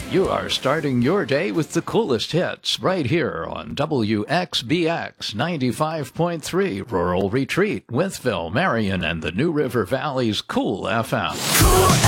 You are starting your day with the coolest hits right here on WXBX 95.3 Rural Retreat with Phil Marion and the New River Valley's Cool FM. Cool